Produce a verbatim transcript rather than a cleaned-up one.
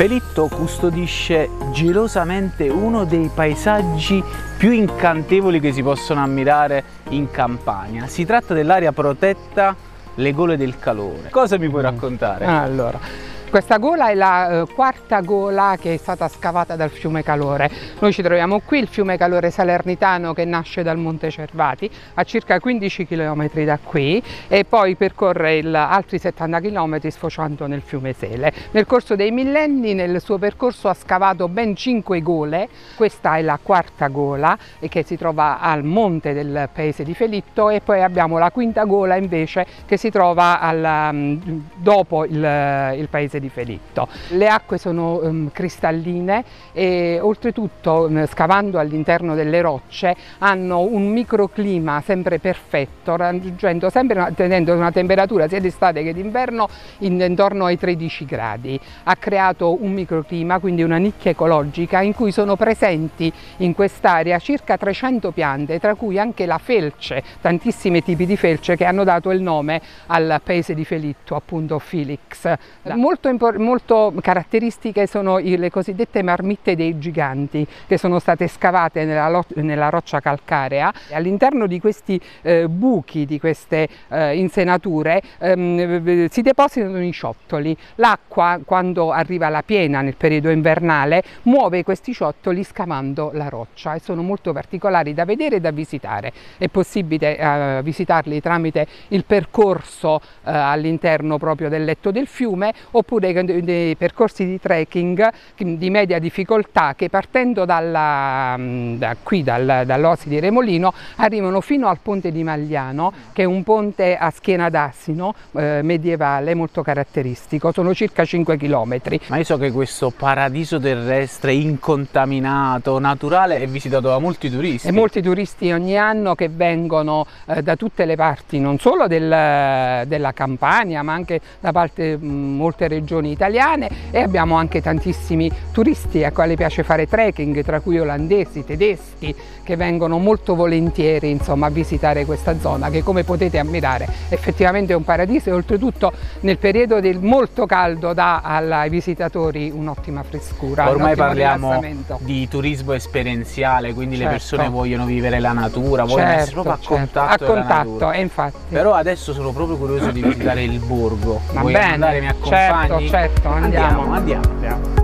Felitto custodisce gelosamente uno dei paesaggi più incantevoli che si possono ammirare in Campania. Si tratta dell'area protetta Le Gole del Calore. Cosa mi puoi raccontare? Allora, questa gola è la eh, quarta gola che è stata scavata dal fiume Calore. Noi ci troviamo qui, il fiume Calore salernitano, che nasce dal Monte Cervati, a circa quindici chilometri da qui, e poi percorre il, altri settanta chilometri sfociando nel fiume Sele. Nel corso dei millenni, nel suo percorso, ha scavato ben cinque gole. Questa è la quarta gola, che si trova al monte del paese di Felitto, e poi abbiamo la quinta gola invece che si trova al, dopo il, il paese di Felitto. Le acque sono um, cristalline e oltretutto, um, scavando all'interno delle rocce, hanno un microclima sempre perfetto, raggiungendo sempre, tenendo una temperatura sia d'estate che d'inverno intorno ai tredici gradi. Ha creato un microclima, quindi una nicchia ecologica, in cui sono presenti in quest'area circa trecento piante, tra cui anche la felce, tantissimi tipi di felce che hanno dato il nome al paese di Felitto, appunto Filix. Molto Molto caratteristiche sono le cosiddette marmitte dei giganti, che sono state scavate nella, nella roccia calcarea. All'interno di questi eh, buchi, di queste eh, insenature, ehm, si depositano i ciottoli. L'acqua, quando arriva la piena nel periodo invernale, muove questi ciottoli scavando la roccia, e sono molto particolari da vedere e da visitare. È possibile eh, visitarli tramite il percorso eh, all'interno proprio del letto del fiume, oppure dei percorsi di trekking di media difficoltà, che partendo dalla, da qui dal, dall'Osi di Remolino arrivano fino al ponte di Magliano, che è un ponte a schiena d'asino eh, medievale molto caratteristico. Sono circa cinque chilometri. Ma io so che questo paradiso terrestre incontaminato, naturale, è visitato da molti turisti. E molti turisti ogni anno che vengono eh, da tutte le parti, non solo del, della Campania, ma anche da parte mh, molte regioni italiane, e abbiamo anche tantissimi turisti a quali piace fare trekking, tra cui olandesi, tedeschi, che vengono molto volentieri, insomma, a visitare questa zona, che, come potete ammirare, effettivamente è un paradiso, e oltretutto nel periodo del molto caldo dà ai visitatori un'ottima frescura. Ormai parliamo di turismo esperienziale, quindi certo, le persone vogliono vivere la natura, vogliono certo, essere proprio a certo, contatto, a contatto, e infatti. Però adesso sono proprio curioso di visitare il borgo. Va Vuoi bene, andare, mi accompagni? Certo, certo, andiamo. Andiamo, andiamo. andiamo.